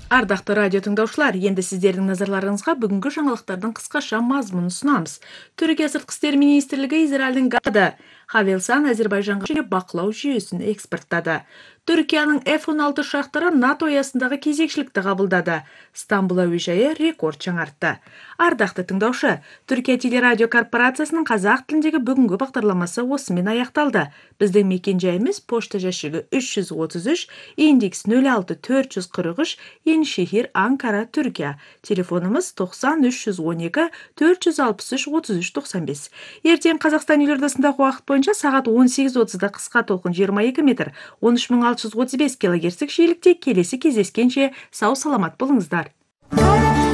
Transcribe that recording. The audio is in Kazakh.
Ардақты радио тыңдаушылар, енді сіздердің назарларыңызға бүгінгі жаңалықтардың қысқаша мазмұнын ұсынамыз. Түркия сыртқы істер министрлігі Израильдің Газада Хавелсан Әзербайжанға және бақылау жүйесін экспорттады. Түркияның F-16 ұшақтары НАТО аясындағы кезекшілікті қабылдады. Стамбул әуежайы рекорд жаңартты. Ардақты тыңдаушы, Түркия телерадио корпорациясының қазақ тіліндегі бүгінгі бағдарламасы осымен аяқталды. Біздің мекенжайымыз пошта жәшігі 333, индекс 06443, Еншехир, Анкара, Түркия. Телефонымыз 90 312 463 33 95. Ертең Қазақстан елордасындағы уақыт бойынша сағат 18:30-да қысқа толқын 22 метр, 13635 килогерцтік жиілікте келесі кездескенше сау саламат болыңыздар.